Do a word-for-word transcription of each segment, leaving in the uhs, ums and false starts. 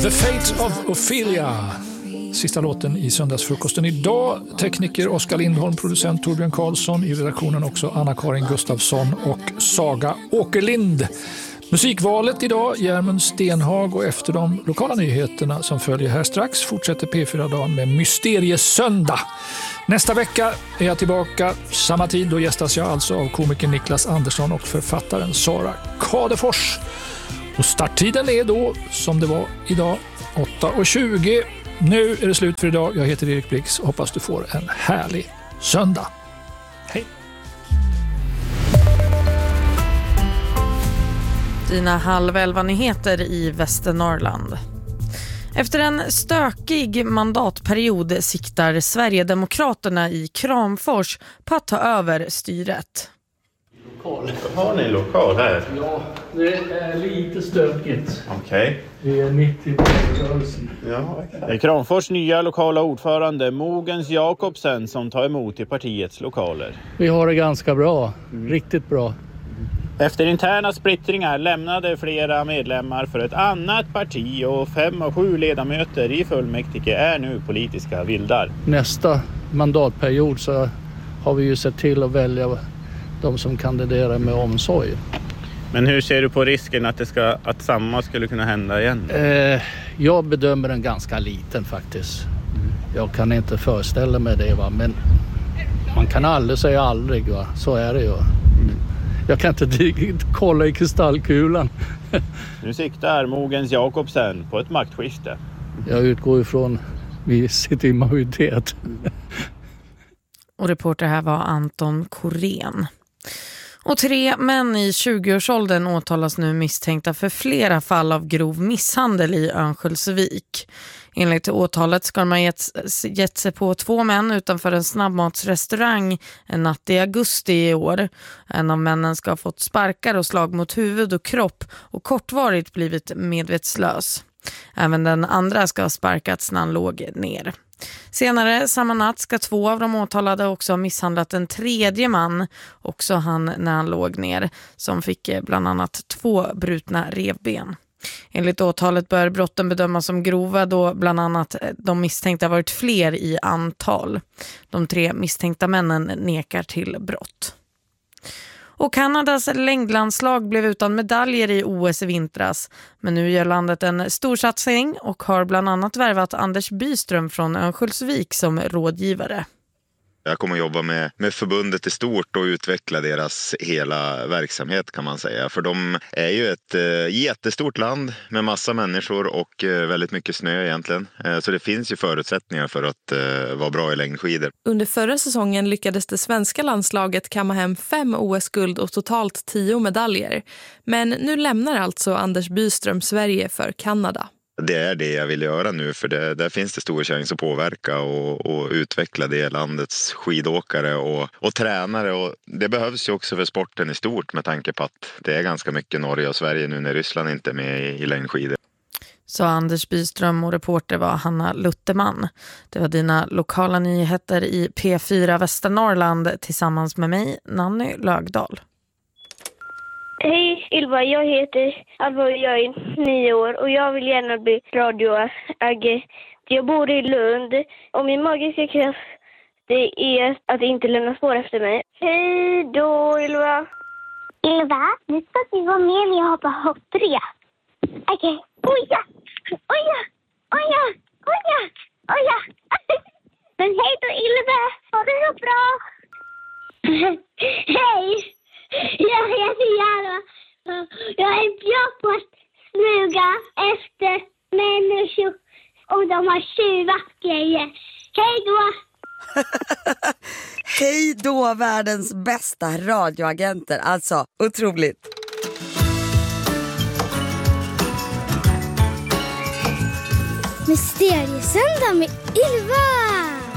The Fate of Ophelia. Sista låten i söndagsfrukosten idag. Tekniker Oskar Lindholm, producent Torbjörn Karlsson, i redaktionen också Anna-Karin Gustafsson och Saga Åkerlind. Musikvalet idag, Järmund Stenhag, och efter de lokala nyheterna som följer här strax fortsätter P fyra-dagen med Mysteriesöndag. Nästa vecka är jag tillbaka, samma tid, då gästas jag alltså av komikern Niklas Andersson och författaren Sara Kadefors. Och starttiden är då, som det var idag, åtta och tjugo. Nu är det slut för idag. Jag heter Erik Blix och hoppas du får en härlig söndag. Hej! Dina halv elva nyheter i Västernorrland. Efter en stökig mandatperiod siktar Sverigedemokraterna i Kramfors på att ta över styret. Lokal. Har ni lokal här? Ja, det är lite stökigt. Okej. Okay. Vi är mitt i rörelsen. Ja, okay. Det är Kramfors nya lokala ordförande Mogens Jakobsen som tar emot i partiets lokaler. Vi har det ganska bra. Mm. Riktigt bra. Efter interna splittringar lämnade flera medlemmar för ett annat parti och fem av sju ledamöter i fullmäktige är nu politiska vildar. Nästa mandatperiod så har vi ju sett till att välja de som kandiderar med omsorg. Men hur ser du på risken att, det ska, att samma skulle kunna hända igen? Eh, jag bedömer den ganska liten faktiskt. Jag kan inte föreställa mig det, va? Men man kan aldrig säga aldrig, va? Så är det ju. Jag kan inte kolla i kristallkulan. Nu siktar Mogens Jakobsen på ett maktskifte. Jag utgår ifrån vi sitter i majoritet. Och reporter här var Anton Korén. Och tre män i tjugoårsåldern åtalas nu misstänkta för flera fall av grov misshandel i Örnsköldsvik. Enligt åtalet ska man gett, gett sig på två män utanför en snabbmatsrestaurang en natt i augusti i år. En av männen ska ha fått sparkar och slag mot huvud och kropp och kortvarigt blivit medvetslös. Även den andra ska ha sparkats när han låg ner. Senare samma natt ska två av de åtalade också ha misshandlat en tredje man, också han när han låg ner, som fick bland annat två brutna revben. Enligt åtalet bör brotten bedömas som grova då bland annat de misstänkta varit fler i antal. De tre misstänkta männen nekar till brott. Och Kanadas längdlandslag blev utan medaljer i O S i vintras. Men nu gör landet en stor satsning och har bland annat värvat Anders Byström från Örnsköldsvik som rådgivare. Jag kommer att jobba med, med förbundet i stort och utveckla deras hela verksamhet, kan man säga. För de är ju ett eh, jättestort land med massa människor och eh, väldigt mycket snö egentligen. Eh, så det finns ju förutsättningar för att eh, vara bra i längdskidor. Under förra säsongen lyckades det svenska landslaget kamma hem fem O S-guld och totalt tio medaljer. Men nu lämnar alltså Anders Byström Sverige för Kanada. Det är det jag vill göra nu, för det, där finns det stor chans att påverka och, och utveckla det landets skidåkare och, och tränare. Och det behövs ju också för sporten i stort med tanke på att det är ganska mycket Norge och Sverige nu när Ryssland inte är med i, i längdskidor. Så Anders Byström och reporter var Hanna Lutterman. Det var dina lokala nyheter i P fyra Västernorrland tillsammans med mig, Nanny Lögdahl. Hej Ylva, jag heter Alva och jag är nio år och jag vill gärna bli radioagent. Jag bor i Lund och min magiska kraft det är att inte lämna spår efter mig. Hej då Ylva! Ylva, nu ska du vara med när jag hoppar hopprep. Okej, okay. Oja, oja, oja, oja, oja. Men hej då Ylva, ha det så bra. Hej! Jag heter Jara. Jag är bra på att smuga efter människor och de har tjuvat grejer. Hej då! Hej då, världens bästa radioagenter. Alltså, otroligt. Mysteriesöndag med Ylva!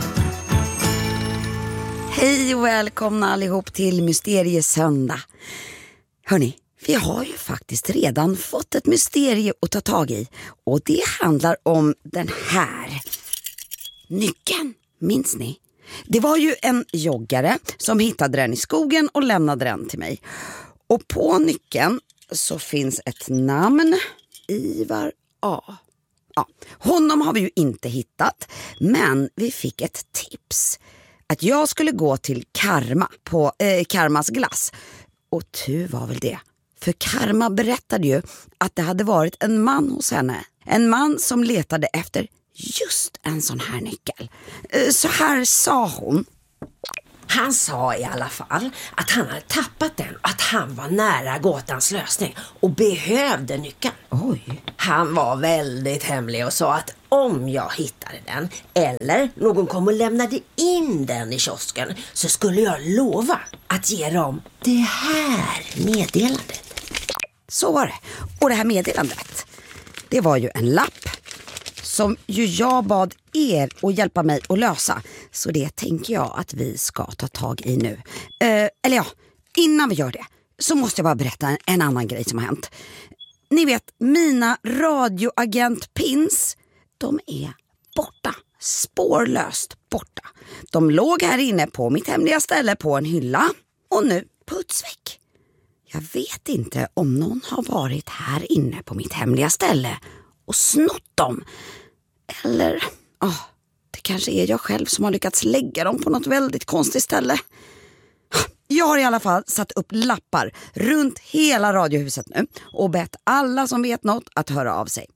Hej och välkomna allihop till Mysteriesöndag. Hörrni, vi har ju faktiskt redan fått ett mysterie att ta tag i. Och det handlar om den här nyckeln. Minns ni? Det var ju en joggare som hittade den i skogen och lämnade den till mig. Och på nyckeln så finns ett namn, Ivar A. Ja, honom har vi ju inte hittat, men vi fick ett tips. Att jag skulle gå till Karma på eh, Karmas glass. Och tur var väl det. För Karma berättade ju att det hade varit en man hos henne. En man som letade efter just en sån här nyckel. Eh, så här sa hon. Han sa i alla fall att han hade tappat den och att han var nära gåtans lösning och behövde nyckeln. Oj. Han var väldigt hemlig och sa att om jag hittade den eller någon kom och lämnade in den i kiosken så skulle jag lova att ge dem det här meddelandet. Så var det. Och det här meddelandet, det var ju en lapp som ju jag bad er att hjälpa mig att lösa. Så det tänker jag att vi ska ta tag i nu. Eh, eller ja, innan vi gör det så måste jag bara berätta en, en annan grej som har hänt. Ni vet, mina radioagentpins, de är borta. Spårlöst borta. De låg här inne på mitt hemliga ställe på en hylla. Och nu putsväck. Jag vet inte om någon har varit här inne på mitt hemliga ställe och snott dem. Eller, oh, det kanske är jag själv som har lyckats lägga dem på något väldigt konstigt ställe. Jag har i alla fall satt upp lappar runt hela radiohuset nu och bett alla som vet något att höra av sig.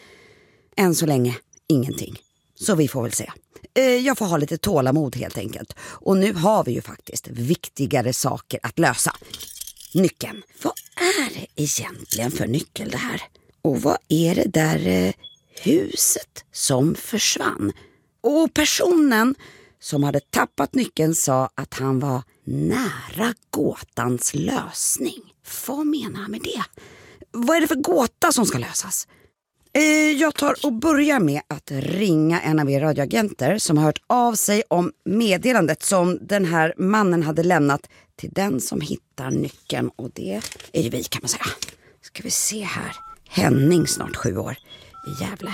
Än så länge ingenting. Så vi får väl se. Jag får ha lite tålamod helt enkelt. Och nu har vi ju faktiskt viktigare saker att lösa. Nyckeln. Vad är det egentligen för nyckel det här? Och vad är det där eh, huset som försvann? Och personen som hade tappat nyckeln sa att han var nära gåtans lösning. Vad menar han med det? Vad är det för gåta som ska lösas? Eh, jag tar och börjar med att ringa en av er radioagenter som har hört av sig om meddelandet som den här mannen hade lämnat till den som hittar nyckeln. Och det är ju vi, kan man säga. Ska vi se här. Henning, snart sju år, i Gävle.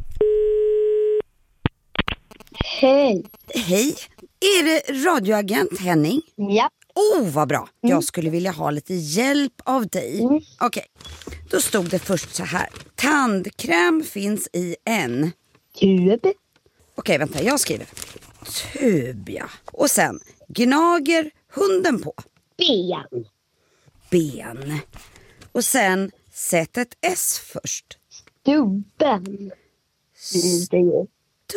Hej. Hej. Är det radioagent Henning? Ja. Oh, vad bra. Mm. Jag skulle vilja ha lite hjälp av dig. Mm. Okej, okay. Då stod det först så här. Tandkräm finns i en... Tub. Okej, okay, vänta, jag skriver. Tub, ja. Och sen, gnager hunden på? Ben. Ben. Och sen, sätt ett S först. Stubben. Stubben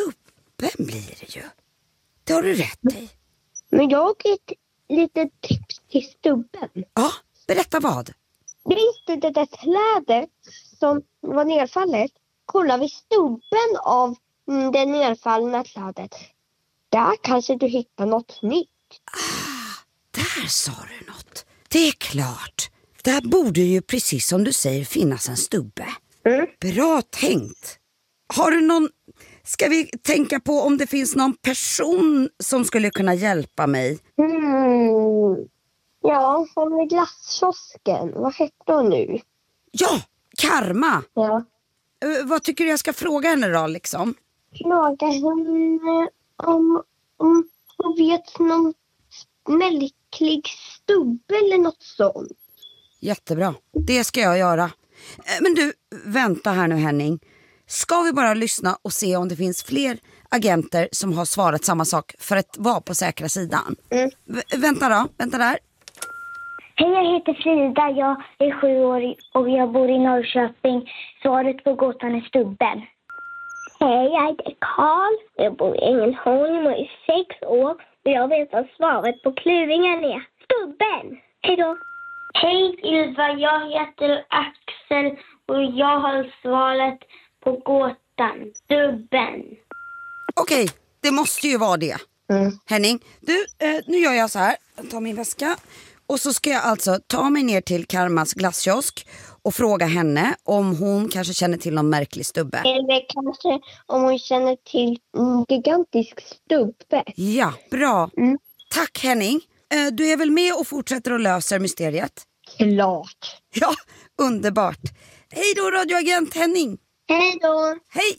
blir det ju. Det har du rätt i. Men jag har ett litet tips till stubben. Ja, berätta vad. Visst det där trädet som var nedfallet. Kolla vid stubben av det nedfallna trädet. Där kanske du hittar något nytt. Ah, där sa du något. Det är klart. Där borde ju precis som du säger finnas en stubbe. Mm. Bra tänkt. Har du någon... Ska vi tänka på om det finns någon person som skulle kunna hjälpa mig? Mm. Ja, som i glasskiosken. Vad heter hon nu? Ja, Karma. Ja. Uh, vad tycker du jag ska fråga henne då liksom? Fråga henne om, om hon vet någon märklig stubbe eller något sånt. Jättebra, det ska jag göra. Men du, vänta här nu Henning. Ska vi bara lyssna och se om det finns fler agenter som har svarat samma sak för att vara på säkra sidan? Mm. V- vänta då, vänta där. Hej, jag heter Frida. Jag är sju år och jag bor i Norrköping. Svaret på gåtan är stubben. Hej, jag heter Karl. Jag bor i Ängelholm och är sex år. Och jag vet vad svaret på kluringen är. Stubben. Hej då. Hej Ylva, jag heter Axel och jag har svaret på gåtan. Stubben. Okej, det måste ju vara det. Mm. Henning, du, eh, nu gör jag så här. Jag tar min väska. Och så ska jag alltså ta mig ner till Karmas glasskiosk och fråga henne om hon kanske känner till någon märklig stubbe. Eller kanske om hon känner till en gigantisk stubbe. Ja, bra. Mm. Tack Henning. Eh, du är väl med och fortsätter att lösa mysteriet? Klart. Ja, underbart. Hej då radioagent Henning. Hej då. Hej.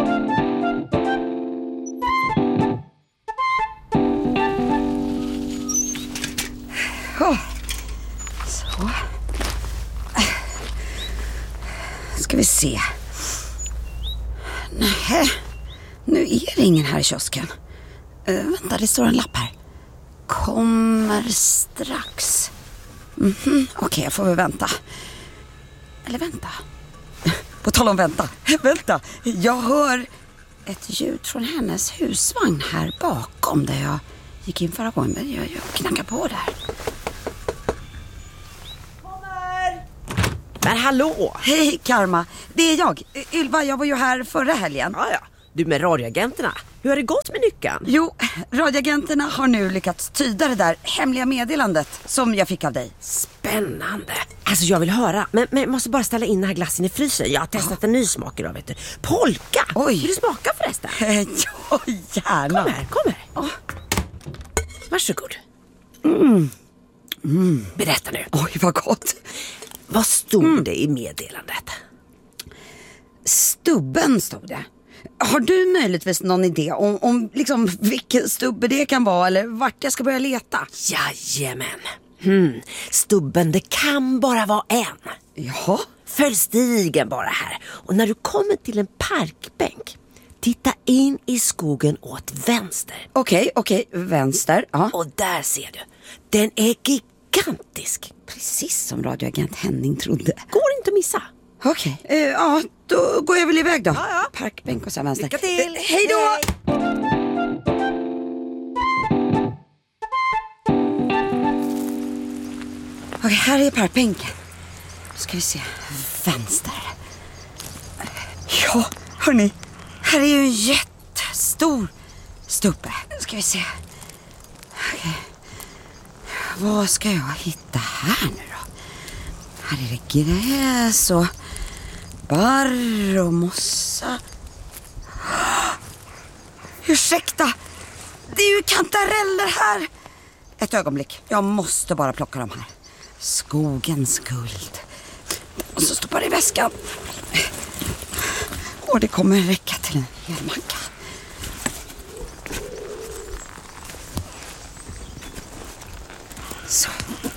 Oh. Så. Ska vi se. Nej, nu är det ingen här i kiosken. Uh, vänta, det står en lapp här. Kommer strax. Mm-hmm. Okej, okay, jag får väl vänta. Eller vänta. På tal om vänta. Vänta, jag hör ett ljud från hennes husvagn här bakom där jag gick in förra gången. Jag, jag knackar på där. Kommer! Men hallå! Hej Karma, det är jag. Ylva, jag var ju här förra helgen. Ja, ja. Du med radioagenterna. Hur har det gått med nyckeln? Jo, radioagenterna har nu lyckats tyda det där hemliga meddelandet som jag fick av dig. Spännande. Alltså jag vill höra. Men, men jag måste bara ställa in den här glassen i frysen. Jag har testat ja. en ny smak idag, vet du. Polka! Oj. Vill du smaka förresten? Ja, gärna. Kom här, kom här. Oh. Varsågod. Mm. Mm. Berätta nu. Oj, vad gott. Vad stod mm. det i meddelandet? Stubben stod det. Har du möjligtvis någon idé om, om liksom vilken stubbe det kan vara eller vart jag ska börja leta? Jajamän. Hmm. Stubben, det kan bara vara en. Ja. Följ stigen bara här. Och när du kommer till en parkbänk, titta in i skogen åt vänster. Okej, okay, okej, okay. vänster. Ja. Och där ser du. Den är gigantisk. Precis som radioagent Henning trodde. Går inte att missa. Okej, okay. uh, ja, då går jag väl iväg då. Ja, ja. Parkbänk och sen vänster. Lycka till! Uh, hej då! Hej. Okej, okay, här är parkbänken. Då ska vi se. Vänster. Ja, hörni. Här är ju en jättestor stubbe. Då ska vi se. Okej. Okay. Vad ska jag hitta här nu då? Här är det gräs och barr och mossa. Ursäkta, det är ju kantareller här. Ett ögonblick, jag måste bara plocka dem här. Skogens guld. Och så stoppar det i väskan. Och det kommer räcka till en hel macka. Så.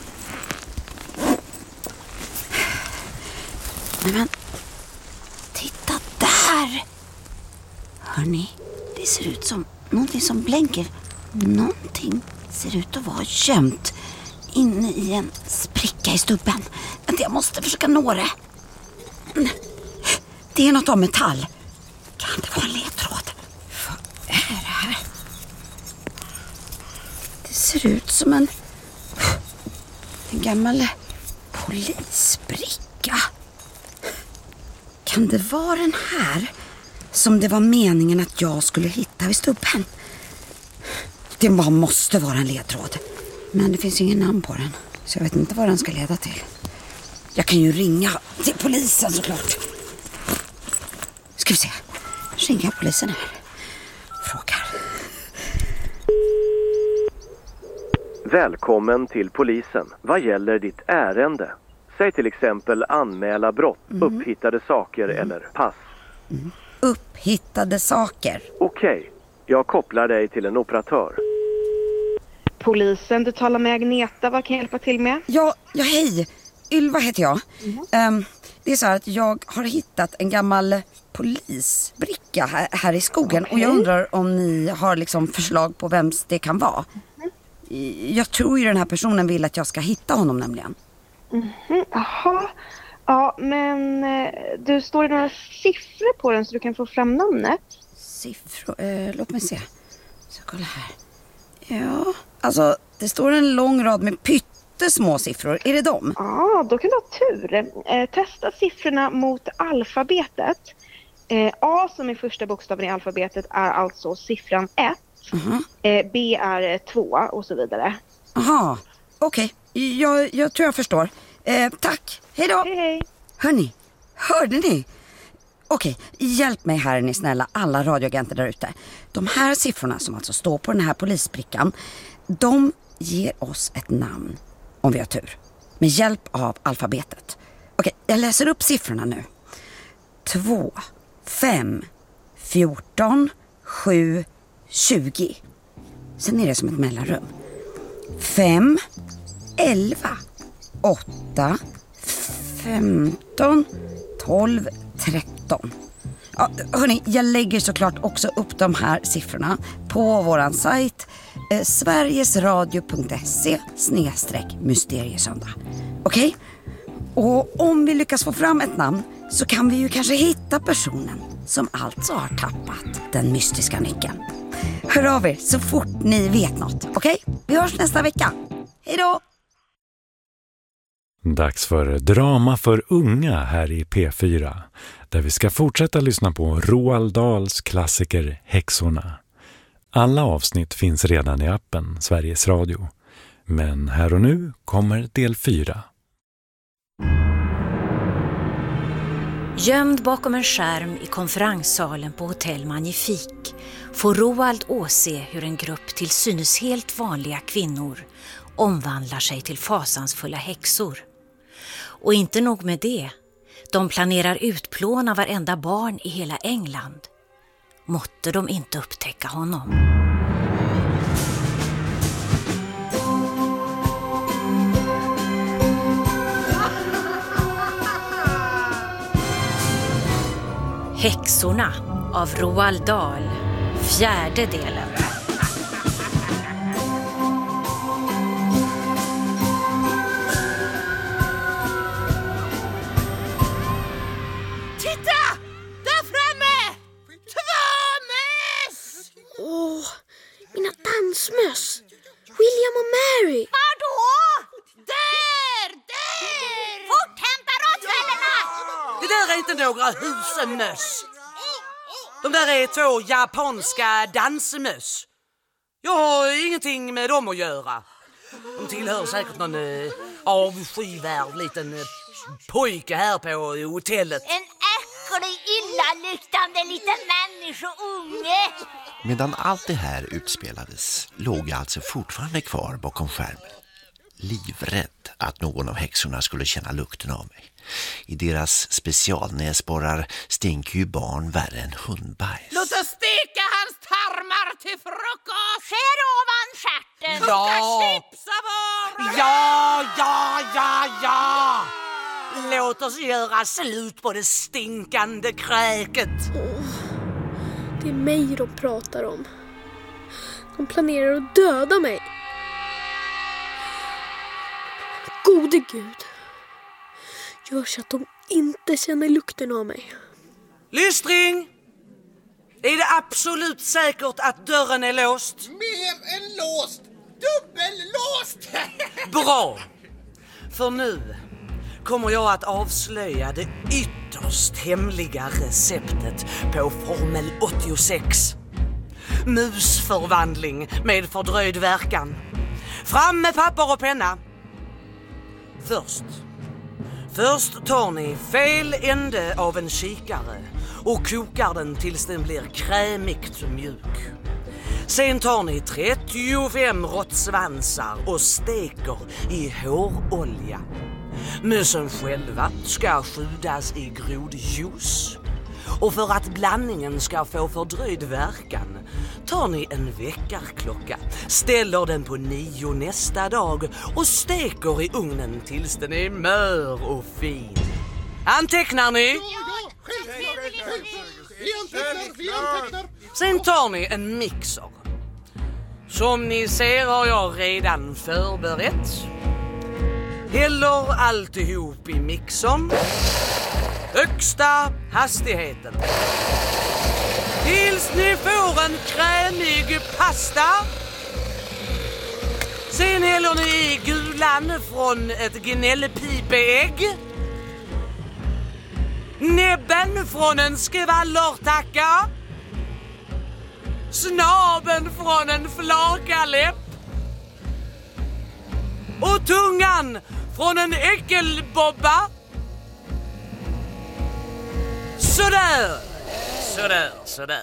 Men titta där. Hörrni, det ser ut som någonting som blänker. Någonting ser ut att vara gömt inne i en spricka i stubben. Jag måste försöka nå det. Det är något av metall. Kan det vara en ledtråd? Vad är det här? Det ser ut som en en gammal polisbricka. Kan det vara den här som det var meningen att jag skulle hitta vid stubben? Det bara måste vara en ledtråd. Men det finns ingen namn på den, så jag vet inte vad den ska leda till. Jag kan ju ringa till polisen såklart. Ska vi se. Ringa polisen här. Frågar. Välkommen till polisen. Vad gäller ditt ärende? Säg till exempel anmäla brott, mm. upphittade saker mm. eller pass. Mm. Upphittade saker. Okej, okay. Jag kopplar dig till en operatör. Polisen, du talar med Agneta. Vad kan jag hjälpa till med? Ja, ja hej. Ylva heter jag. Mm. Um, det är så här att jag har hittat en gammal polisbricka här, här i skogen. Okay. Och jag undrar om ni har liksom förslag på vems det kan vara. Mm. Jag tror ju den här personen vill att jag ska hitta honom nämligen. Mhm, jaha. Ja, men du, står det några siffror på den så du kan få fram namnet? Siffror? Eh, låt mig se. Så kolla här. Ja, alltså det står en lång rad med pyttesmå siffror. Är det dem? Ja, då kan du ha tur. Eh, testa siffrorna mot alfabetet. Eh, A som är första bokstaven i alfabetet är alltså siffran ett. Uh-huh. Eh, B är två och så vidare. Aha, okej. Okay. Jag, jag tror jag förstår. Eh, tack, hej då. Hej, hej. Hörni, hörde ni? Okej, hjälp mig här ni snälla, alla radioagenter där ute. De här siffrorna som alltså står på den här polisbrickan, de ger oss ett namn om vi har tur. Med hjälp av alfabetet. Okej, jag läser upp siffrorna nu. två, fem, fjorton, sju, tjugo. Sen är det som ett mellanrum. fem, elva, åtta, femton, tolv, tretton. Ja, hörni, jag lägger såklart också upp de här siffrorna på våran sajt eh, sverigesradio punkt se snedstreck mysteriesöndag. Okej? Okay? Och om vi lyckas få fram ett namn så kan vi ju kanske hitta personen som alltså har tappat den mystiska nyckeln. Hör av er så fort ni vet något, okej? Okay? Vi hörs nästa vecka. Hej då! Dags för drama för unga här i P fyra, där vi ska fortsätta lyssna på Roald Dahls klassiker Häxorna. Alla avsnitt finns redan i appen Sveriges Radio, men här och nu kommer del fyra. Gömd bakom en skärm i konferenssalen på Hotell Magnifique får Roald åse hur en grupp till synes helt vanliga kvinnor omvandlar sig till fasansfulla häxor. Och inte nog med det, de planerar utplåna varenda barn i hela England. Måtte de inte upptäcka honom. Häxorna av Roald Dahl, fjärde delen. Titta! Där framme! Två möss! Åh, mina dansmöss. William och Mary. Vadå? Där! Där! Fort, hämta råttfällarna! Det där är inte några husmöss. De där är två japanska dansmöss. Jag har ingenting med dem att göra. De tillhör säkert någon eh, avskyvärd liten eh, pojke här på hotellet. En äcklig, illaluktande liten människounge. Medan allt det här utspelades låg jag alltså fortfarande kvar bakom skärmen. Livrädd att någon av häxorna skulle känna lukten av mig. I deras specialnäsborrar stinker ju barn värre än hundbajs. Låt oss steka hans tarmar till frukost. Skär ovan stjärten. Ja. Chipsa var. Ja, ja, ja, ja. Låt oss göra slut på det stinkande kräket. Oh, det är mig de pratar om. De planerar att döda mig. Gode Gud, gör så att de inte känner lukten av mig. Lystring! Är det absolut säkert att dörren är låst? Mer än låst! Dubbellåst! Bra! För nu kommer jag att avslöja det ytterst hemliga receptet på Formel åttiosex. Musförvandling med fördröjd verkan. Fram med papper och penna. Först. Först tar ni fel ände av en kikare och kokar den tills den blir krämigt mjuk. Sen tar ni trettiofem råttsvansar och steker i hårolja. Mössen själva ska skjudas i grodjuice. Och för att blandningen ska få fördröjd verkan tar ni en väckarklocka, ställer den på nio nästa dag och steker i ugnen tills den är mör och fin. Antecknar ni? Sen tar ni en mixer. Som ni ser har jag redan förberett. Häller alltihop i mixern. Högsta hastigheten. Tills ni får en krämig pasta. Sen häller ni i gulan från ett gnällpipeägg. Näbben från en skvallertacka. Snaben från en flakarläpp. Och tungan från en äckelbobba. Sådär, sådär, sådär.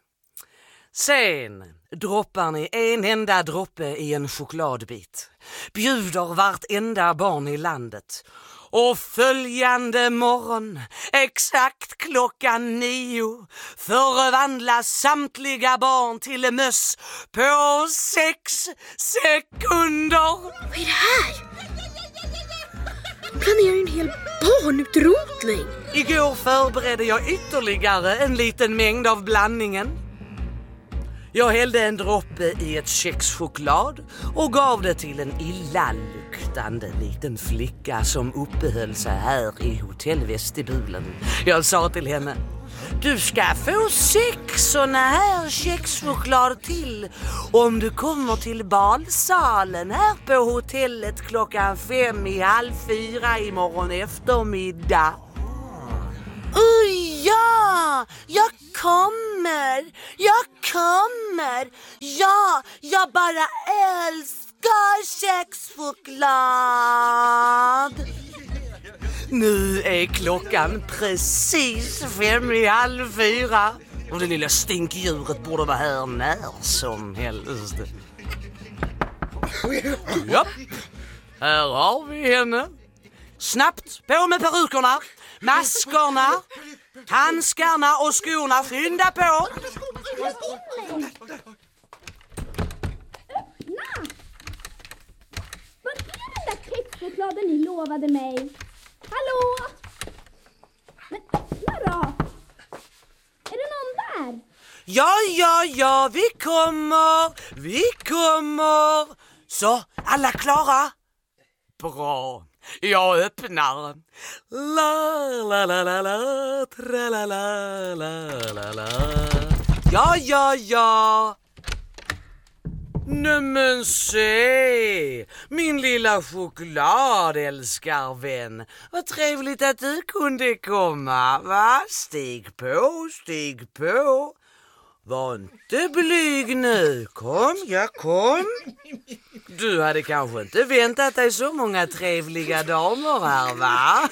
Sen droppar ni en enda droppe i en chokladbit. Bjuder vartenda barn i landet. Och följande morgon, exakt klockan nio, förvandlas samtliga barn till möss på sex sekunder. Vad är det här? planerar en hel barnutrotning. Igår förberedde jag ytterligare en liten mängd av blandningen. Jag hällde en droppe i ett kexchoklad och gav det till en illaluktande liten flicka som uppehöll sig här i hotellvestibulen. Jag sa till henne: du ska få sex såna här kexchoklad till om du kommer till balsalen här på hotellet klockan fem i halv fyra imorgon eftermiddag. Oh ja, jag kommer, jag kommer, ja, jag bara älskar kexchoklad. Nu är klockan precis fem i halv fyra och det lilla stinkdjuret borde vara här när som helst. Ja, här har vi henne. Snabbt, på med perukerna, maskerna, handskarna och skorna, skynda på. Vad är den där kexchokladen ni lovade mig? Hallå? Men öppna då! Är det någon där? Ja, ja, ja, vi kommer, vi kommer. Så, alla klara? Bra, jag öppnar. La, la, la, la, la, tra, la, la, la, la, la. Ja, ja, ja. Nämen se, min lilla chokladälskarvän. Vad trevligt att du kunde komma, va? Stig på, stig på. Var inte blyg nu. Kom, ja kom. Du hade kanske inte väntat dig så många trevliga damer här, va?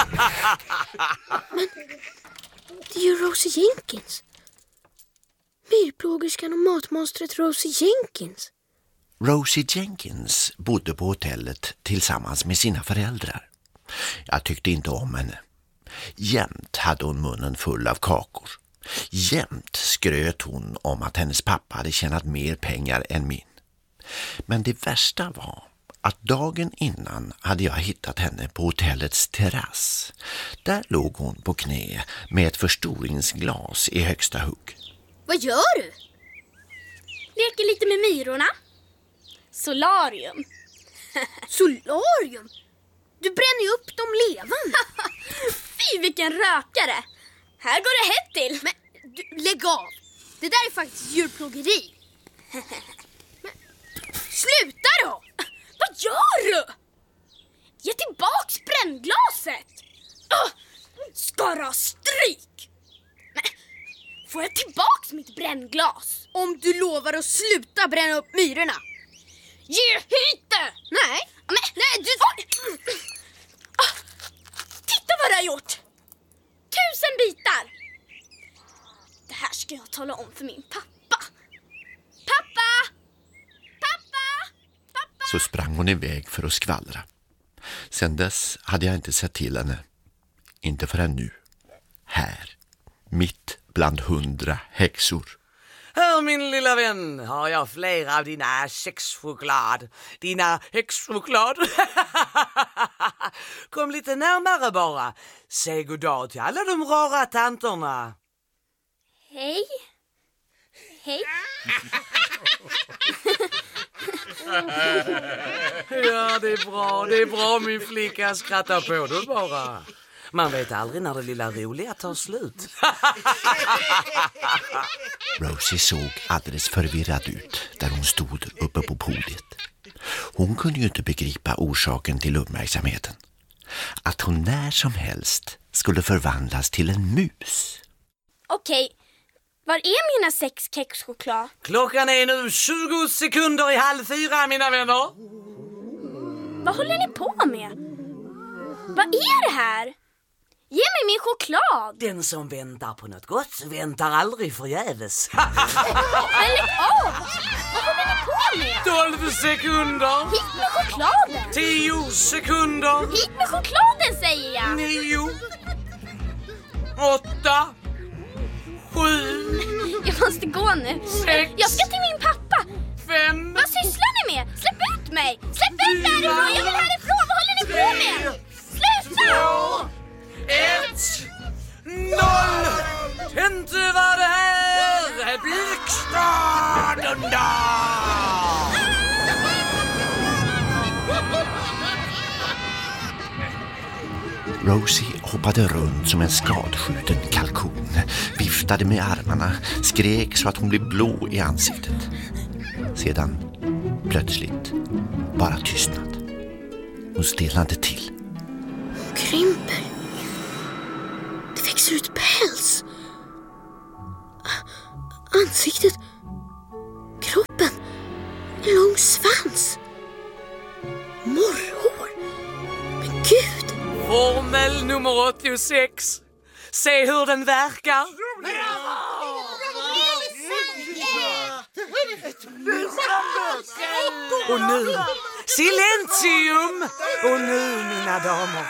Men det är ju Rosie Jenkins. Myrplågerskan och matmonstret Rosie Jenkins. Rosie Jenkins bodde på hotellet tillsammans med sina föräldrar. Jag tyckte inte om henne. Jämt hade hon munnen full av kakor. Jämt skröt hon om att hennes pappa hade tjänat mer pengar än min. Men det värsta var att dagen innan hade jag hittat henne på hotellets terrass. Där låg hon på knä med ett förstoringsglas i högsta hugg. Vad gör du? Leker lite med myrorna. Solarium. Solarium? Du bränner ju upp dem levande. Fy, vilken rökare. Här går det hett till. Men du, lägg av. Det där är faktiskt djurplågeri. Men, sluta då. Vad gör du? Ge tillbaks brännglaset. Uh, ska du ha stryk? Men, får jag tillbaks mitt brännglas? Om du lovar att sluta bränna upp myrorna. Ge hit det! Nej, men nej, du... Oh, titta vad du har gjort! Tusen bitar! Det här ska jag tala om för min pappa. Pappa! Pappa! Pappa! Så sprang hon iväg för att skvallra. Sen dess hade jag inte sett till henne. Inte förrän nu. Här. Mitt bland hundra häxor. Här, min lilla vän, har jag flera av dina kexchoklad. Dina häxchoklad. Kom lite närmare bara. Säg god dag till alla de rara tanterna. Hej. Hej. Ja, det är bra. Det är bra, min flicka. Skratta på du bara. Man vet aldrig när det lilla roliga tar slut. Rosie såg alldeles förvirrad ut där hon stod uppe på podiet. Hon kunde ju inte begripa orsaken till uppmärksamheten. Att hon när som helst skulle förvandlas till en mus. Okej, var är mina sex kexchoklad? Klockan är nu tjugo sekunder i halv fyra, mina vänner. Vad håller ni på med? Vad är det här? Ge mig min choklad! Den som väntar på något gott väntar aldrig förgäves. Men lägg av! Vad håller ni på med? tolv sekunder. Hit med chokladen! tio sekunder. Hit med chokladen, säger jag! nio. åtta. sju. Jag måste gå nu. sex. Jag ska till min pappa. fem. Vad sysslar ni med? Släpp ut mig! Släpp ut mig härifrån! Jag vill härifrån! Vad håller ni på med? Släpp två, ett, noll! Inte var det här blixtstaden då! Rosie hoppade runt som en skadskjuten kalkon, viftade med armarna, skrek så att hon blev blå i ansiktet. Sedan, plötsligt, bara tystnad. Hon stelnade till. Hon krymper. Det växer ut päls. Ansiktet. Kroppen. En lång svans. Morrhår. Men gud. Formel nummer åttiosex. Se hur den verkar. Och nu, silentium! Och nu, mina damer,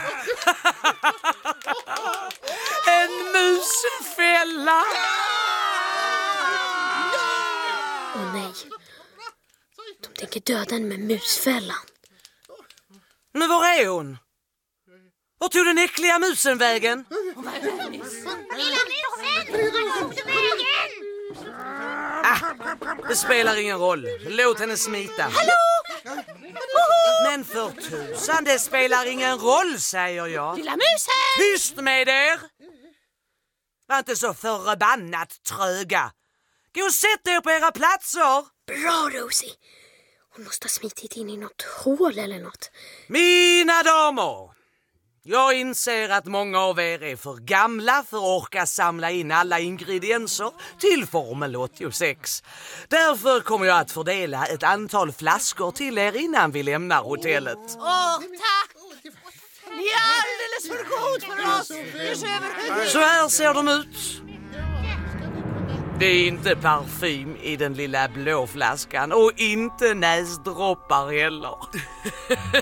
en musfälla! Åh nej, de tänker döda en med musfällan. Men var är hon? Var tog den äckliga musen vägen? Ah, det spelar ingen roll. Låt henne smita. Hallå! Men för tusan, det spelar ingen roll, säger jag. Lilla musen! Tyst med er! Var inte så förbannat tröga. Gå och sätt er på era platser. Bra, Rosie. Hon måste ha smitit in i något hål eller något. Mina damer, jag inser att många av er är för gamla för att orka samla in alla ingredienser till formel åttiosex. Därför kommer jag att fördela ett antal flaskor till er innan vi lämnar hotellet. Åh, tack! Ni är alldeles för god för oss. Så här ser de ut. Det är inte parfym i den lilla blå flaskan och inte näsdroppar heller.